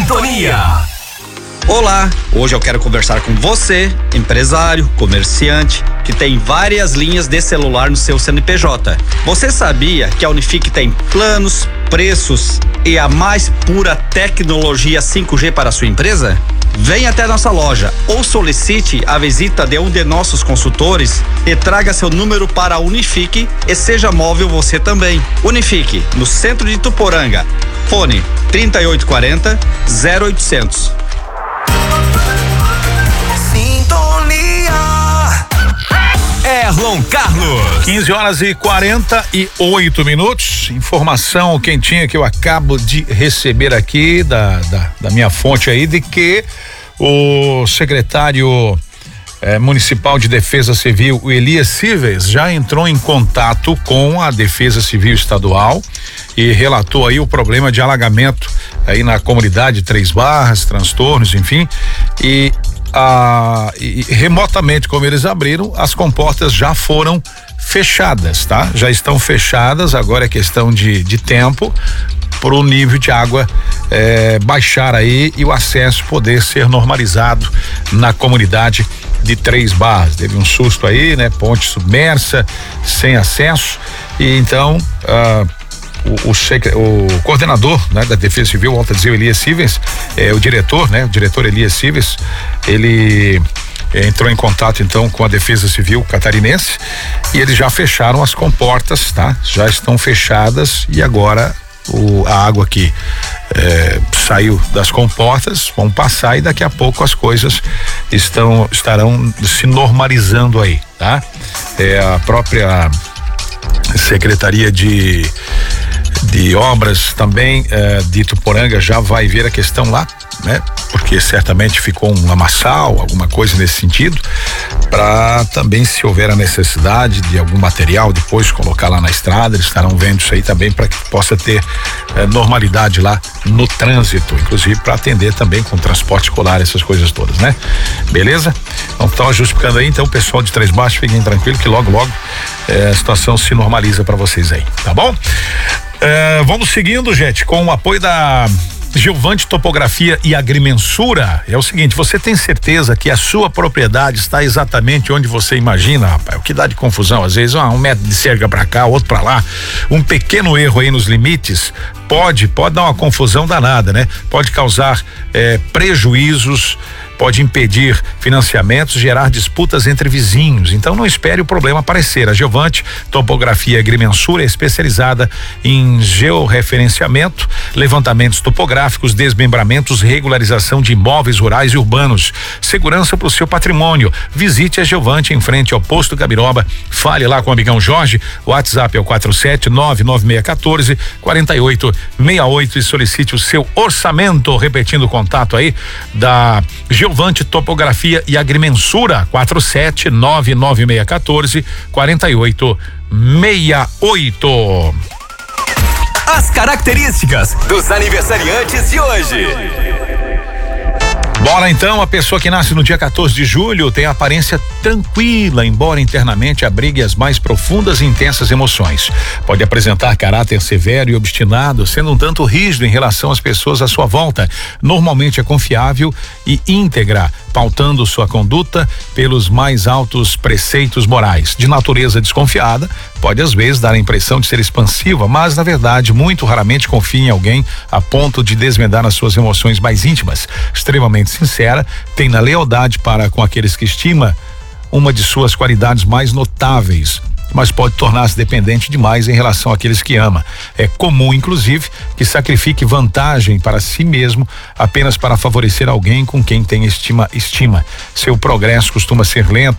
sintonia. Olá, hoje eu quero conversar com você, empresário, comerciante, que tem várias linhas de celular no seu CNPJ. Você sabia que a Unifique tem planos, preços e a mais pura tecnologia 5G para a sua empresa? Venha até nossa loja ou solicite a visita de um de nossos consultores e traga seu número para a Unifique e seja móvel você também. Unifique, no centro de Ituporanga. Fone 3840 0800. Erlon Carlos. 15h48. Informação quentinha que eu acabo de receber aqui da minha fonte aí, de que o secretário municipal de Defesa Civil, o Elias Cives, já entrou em contato com a Defesa Civil Estadual e relatou aí o problema de alagamento aí na comunidade Três Barras, transtornos, enfim, e remotamente, como eles abriram, as comportas já foram fechadas, tá? Já estão fechadas, agora é questão de tempo para o nível de água baixar aí e o acesso poder ser normalizado na comunidade de Três Barras. Teve um susto aí, né? Ponte submersa, sem acesso, e então o coordenador, né, da Defesa Civil, volta a dizer, o Elias Cives, o diretor Elias Cives, ele entrou em contato então com a Defesa Civil catarinense e eles já fecharam as comportas, tá? Já estão fechadas e agora a água que saiu das comportas vão passar e daqui a pouco as coisas estarão se normalizando aí, tá? A própria Secretaria de Obras também de Ituporanga já vai ver a questão lá, né? Porque certamente ficou um lamaçal, alguma coisa nesse sentido, para também, se houver a necessidade de algum material depois colocar lá na estrada, eles estarão vendo isso aí também para que possa ter normalidade lá no trânsito, inclusive para atender também com transporte escolar, essas coisas todas, né? Beleza? Então estão justificando aí, então o pessoal de Três Barras, fiquem tranquilos que logo a situação se normaliza para vocês aí, tá bom? Vamos seguindo, gente, com o apoio da Geovante Topografia e Agrimensura. É o seguinte, você tem certeza que a sua propriedade está exatamente onde você imagina, rapaz? O que dá de confusão, às vezes, um metro de cerca para cá, outro para lá, um pequeno erro aí nos limites pode dar uma confusão danada, né? Pode causar prejuízos, pode impedir financiamentos, gerar disputas entre vizinhos. Então não espere o problema aparecer. A Geovante Topografia e Agrimensura é especializada em georreferenciamento, levantamentos topográficos, desmembramentos, regularização de imóveis rurais e urbanos. Segurança para o seu patrimônio. Visite a Geovante em frente ao Posto Gabiroba. Fale lá com o amigão Jorge. O WhatsApp é o 47996144868 e solicite o seu orçamento. Repetindo o contato aí da Geovante Topografia e Agrimensura, 47996144868. As características dos aniversariantes de hoje. Bora então, a pessoa que nasce no dia 14 de julho tem a aparência tranquila, embora internamente abrigue as mais profundas e intensas emoções. Pode apresentar caráter severo e obstinado, sendo um tanto rígido em relação às pessoas à sua volta. Normalmente é confiável e íntegra, pautando sua conduta pelos mais altos preceitos morais. De natureza desconfiada, pode às vezes dar a impressão de ser expansiva, mas na verdade muito raramente confia em alguém a ponto de desvendar as suas emoções mais íntimas. Extremamente sincera, tem na lealdade para com aqueles que estima uma de suas qualidades mais notáveis, mas pode tornar-se dependente demais em relação àqueles que ama. É comum, inclusive, que sacrifique vantagem para si mesmo apenas para favorecer alguém com quem tem estima. Seu progresso costuma ser lento,